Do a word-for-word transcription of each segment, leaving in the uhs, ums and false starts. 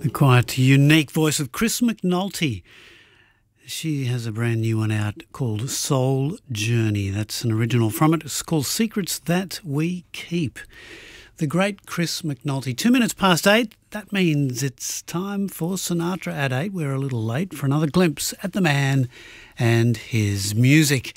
The quite unique voice of Chris McNulty. She has a brand new one out called Soul Journey. That's an original from it. It's called Secrets That We Keep. The great Chris McNulty. Two minutes past eight. That means it's time for Sinatra at eight. We're a little late for another glimpse at the man and his music.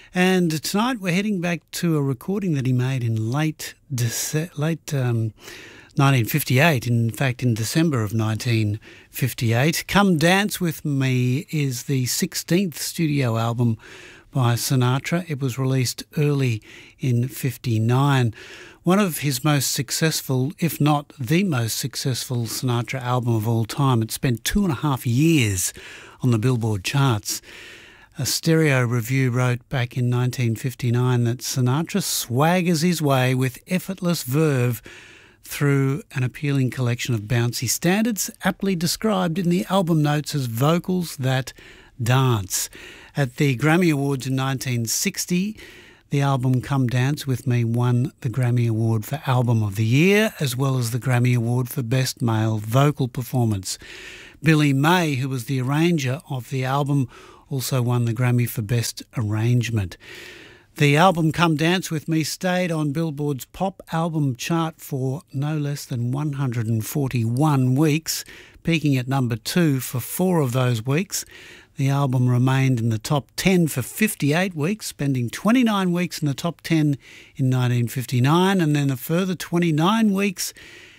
And tonight we're heading back to a recording that he made in late Dece- late um, nineteen fifty-eight. In fact, in December of nineteen fifty-eight. Come Dance With Me is the sixteenth studio album by Sinatra. It was released early in fifty-nine. One of his most successful, if not the most successful Sinatra album of all time. It spent two and a half years on the Billboard charts. A Stereo Review wrote back in nineteen fifty-nine that Sinatra swaggers his way with effortless verve through an appealing collection of bouncy standards, aptly described in the album notes as vocals that dance. At the Grammy Awards in nineteen sixty, the album Come Dance With Me won the Grammy Award for Album of the Year, as well as the Grammy Award for Best Male Vocal Performance. Billy May, who was the arranger of the album, also won the Grammy for Best Arrangement. The album Come Dance With Me stayed on Billboard's pop album chart for no less than one hundred forty-one weeks, peaking at number two for four of those weeks. The album remained in the top ten for fifty-eight weeks, spending twenty-nine weeks in the top ten in nineteen fifty-nine and then a further twenty-nine weeks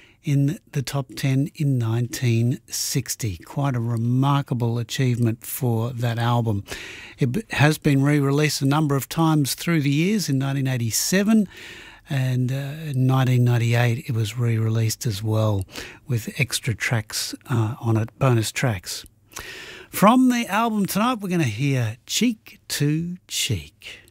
in the top ten in nineteen sixty. Quite a remarkable achievement for that album. It has been re-released a number of times through the years. In nineteen eighty-seven and uh, in nineteen ninety-eight it was re-released as well with extra tracks uh, on it, bonus tracks. From the album tonight we're going to hear Cheek to Cheek.